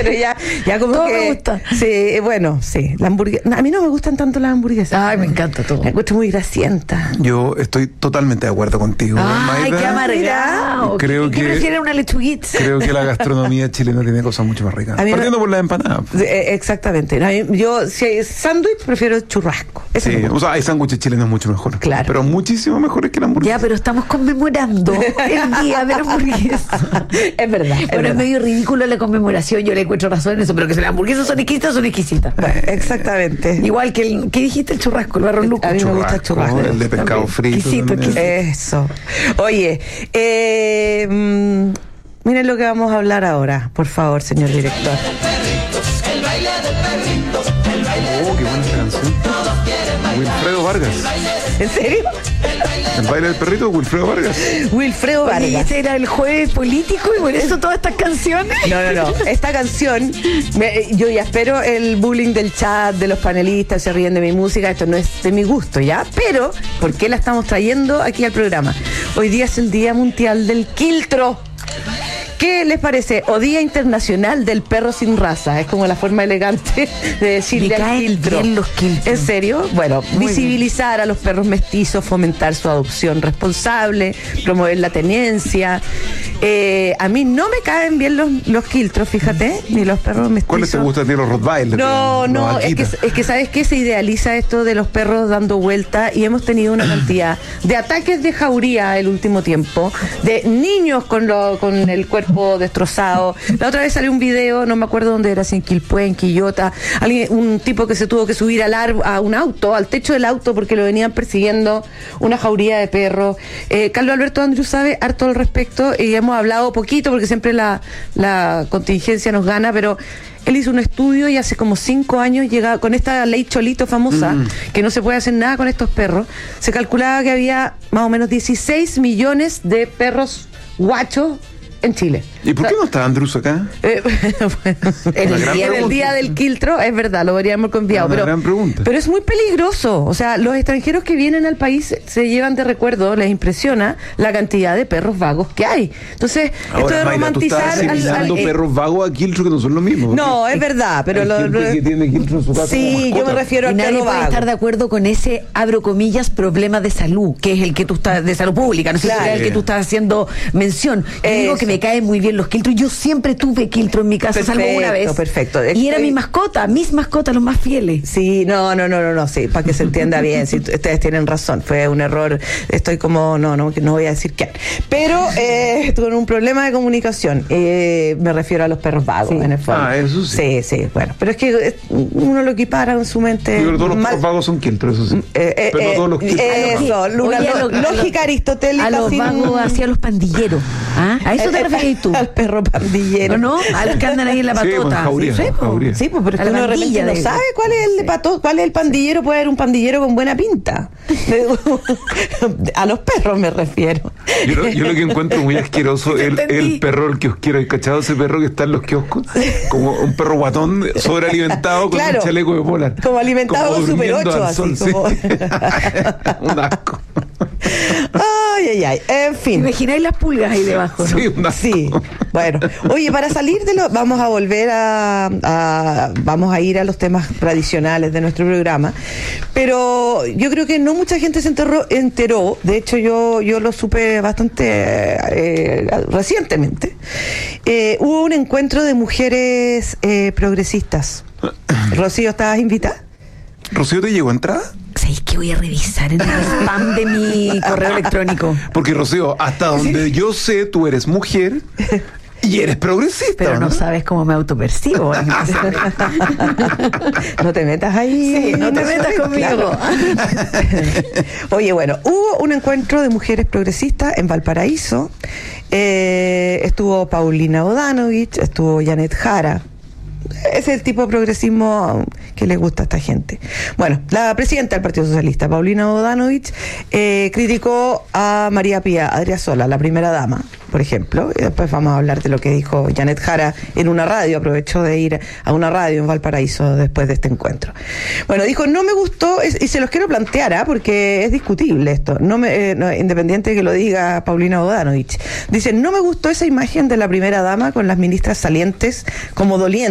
pero ya como todo que... me gusta. Sí, bueno, sí. La hamburguesa... A mí no me gustan tanto las hamburguesas. Ay, me encanta todo. La encuentro muy grasienta. Yo estoy totalmente de acuerdo contigo, Ay, Maida. qué amargado. Creo ¿Qué que- prefiere una lechuguita? Creo que la gastronomía chilena tiene cosas mucho más ricas. A mí Partiendo por las empanadas. Exactamente. A mí- Yo, si hay sándwich, prefiero churrasco. Eso Sí, me gusta. o sea, hay sándwiches chilenos mucho mejores. Claro. Pero muchísimo mejores que la hamburguesa. Ya, pero estamos conmemorando el día de la hamburguesa. Es verdad. Bueno, es verdad. medio ridículo la conmemoración, yo le encuentro razón en eso, pero que si las hamburguesas son exquisitas, son exquisitas. Exactamente. Igual que ¿qué dijiste? El churrasco, el barro luco. A mí me gusta el churrasco. El de pescado También. frito. Exquisito, también. exquisito. Eso. Oye, miren lo que vamos a hablar ahora, por favor, señor director. Oh, qué buena esta canción. Wilfredo Vargas. ¿En serio? El baile del perrito, Wilfredo Vargas. Wilfredo Oye, Vargas. ese era el jueves político y por eso todas estas canciones. No. Esta canción, yo ya espero el bullying del chat, de los panelistas, se ríen de mi música, esto no es de mi gusto, ¿ya? Pero, ¿por qué la estamos trayendo aquí al programa? Hoy día es el Día Mundial del Quiltro. ¿Qué les parece? O Día Internacional del Perro Sin Raza. Es como la forma elegante de decirle Me al caen quiltro. bien los quiltros. ¿En serio? Bueno, Muy visibilizar a los perros mestizos, fomentar su adopción responsable, promover la tenencia. A mí no me caen bien los quiltros, fíjate, ni los perros mestizos. ¿Cuáles te gustan a ti, los Rottweiler? No, Los es Akita? que ¿sabes qué? Se idealiza esto de los perros dando vuelta y hemos tenido una cantidad de ataques de jauría el último tiempo, de niños con el cuerpo destrozado. La otra vez salió un video, no me acuerdo dónde era, si en Quilpué, en Quillota, un tipo que se tuvo que subir a un auto, al techo del auto porque lo venían persiguiendo una jauría de perros. Carlos Alberto Andrews sabe harto al respecto y hemos hablado poquito porque siempre la contingencia nos gana, pero él hizo un estudio y hace como 5 años llega con esta ley Cholito famosa, que no se puede hacer nada con estos perros. Se calculaba que había más o menos 16 millones de perros guachos en Chile. ¿Y por qué no está Andrus acá? Bueno, Una gran en el pregunta. día del quiltro, es verdad, lo habríamos confiado. Una gran pregunta. Pero es muy peligroso. O sea, los extranjeros que vienen al país se llevan de recuerdo, les impresiona la cantidad de perros vagos que hay. Entonces, esto de Mayra, tú romantizar estás asimilando perros vagos a quiltro que no son lo mismo. No, es verdad, pero Hay gente que tiene quiltro en su casa sí, como yo mascota. me refiero Y al nadie perro puede vago. estar de acuerdo con ese, abro comillas, problema de salud, que es el que tú estás, de salud pública, no sé Claro. si es el que tú estás haciendo mención. Yo digo Eso. que me caen muy bien los quiltros. Yo siempre tuve quiltro en mi casa, salvo una vez. Perfecto. Y era mi mascota, mis mascotas, los más fieles. Sí, no, sí, para que se entienda bien, si ustedes tienen razón, fue un error, estoy como, no voy a decir quién, pero tuve un problema de comunicación, me refiero a los perros vagos, en el fondo. Ah, eso sí. Sí, bueno, pero es que uno lo equipara en su mente. Sí, pero todos los mal- perros vagos son quiltros, eso sí. Pero no todos los quiltros. Eso, una Oye, a lo- lógica aristotélica. A los sin- vagos hacia los pandilleros. ¿Ah? ¿A eso te referís tú? Al perro pandillero. ¿No? A los que andan ahí en la Sí, patota. pues, jauría, Sí, po. jauría. Sí, pues, pero es A que la uno de repente pandilla no de- sabe cuál es el de pato, cuál es el pandillero, puede haber un pandillero con buena pinta. A los perros me refiero. Yo lo que encuentro muy asqueroso es entendí. el perro, el kiosquero. ¿Hay cachado ese perro que está en los kioscos? Como un perro guatón sobrealimentado con Claro. un chaleco de polar. Como alimentado con Super durmiendo 8, al así sol, como- sí. Un asco. Ay. En ¿Te fin. imagináis las pulgas ahí debajo? ¿no? Sí, un asco. Sí, bueno. Oye, para salir de lo... Vamos a volver vamos a ir a los temas tradicionales de nuestro programa, pero yo creo que no mucha gente se enteró, de hecho yo lo supe bastante recientemente. Hubo un encuentro de mujeres progresistas. Rocío, ¿estabas invitada? ¿Rocío te llegó entrada? ¿Sabéis que voy a revisar en el spam de mi correo electrónico? Porque, Rocío, hasta donde yo sé, tú eres mujer y eres progresista. Pero no sabes cómo me autopercibo. No te metas ahí. Sí, no te metas conmigo. Oye, bueno, hubo un encuentro de mujeres progresistas en Valparaíso. Estuvo Paulina Bodanovich, estuvo Janet Jara. Es el tipo de progresismo que le gusta a esta gente. Bueno, la presidenta del Partido Socialista, Paulina Bodanovich, criticó a María Pía Adriasola, la primera dama, por ejemplo. Y después vamos a hablar de lo que dijo Janet Jara en una radio. Aprovechó de ir a una radio en Valparaíso después de este encuentro. Bueno, dijo, no me gustó, y se los quiero plantear, porque es discutible esto, independiente de que lo diga Paulina Bodanovich. Dice, no me gustó esa imagen de la primera dama con las ministras salientes como dolientes